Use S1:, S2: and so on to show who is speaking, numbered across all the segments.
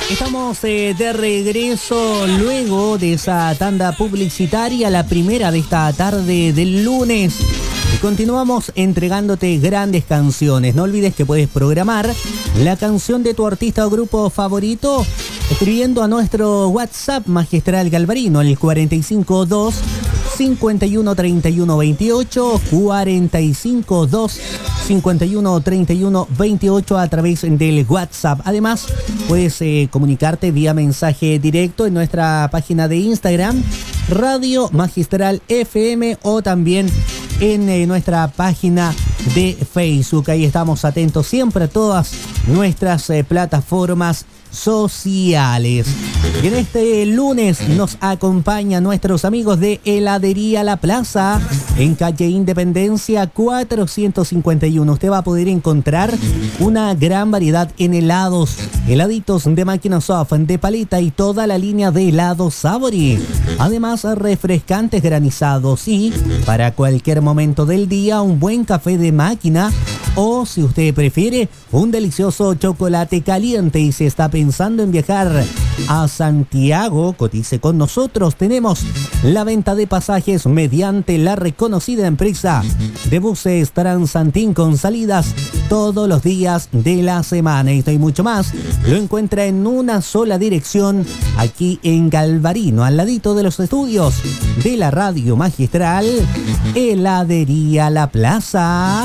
S1: Estamos de regreso luego de esa tanda publicitaria, la primera de esta tarde del lunes. Y continuamos entregándote grandes canciones. No olvides que puedes programar la canción de tu artista o grupo favorito escribiendo a nuestro WhatsApp Magistral Galvarino, el 452 51 31 28, 452 51 31 28 a través del WhatsApp. Además, puedes comunicarte vía mensaje directo en nuestra página de Instagram, Radio Magistral FM, o también en nuestra página de Facebook. Ahí estamos atentos siempre a todas nuestras plataformas sociales. Y en este lunes nos acompañan nuestros amigos de Heladería La Plaza en calle Independencia 451. Usted va a poder encontrar una gran variedad en helados, heladitos de máquina soft, de paleta y toda la línea de helados Sabori. Además, refrescantes granizados y para cualquier momento del día un buen café de máquina, o si usted prefiere un delicioso chocolate caliente. Y si está pensando en viajar a Santiago, cotice con nosotros. Tenemos la venta de pasajes mediante la reconocida empresa de buses Transantín con salidas todos los días de la semana. Esto y mucho más lo encuentra en una sola dirección aquí en Galvarino, al ladito de los estudios de la Radio Magistral. Heladería La Plaza.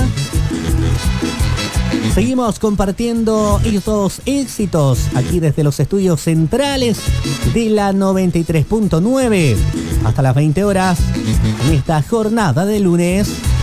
S1: Seguimos compartiendo estos éxitos aquí desde los estudios centrales de la 93.9 hasta las 20 horas en esta jornada de lunes.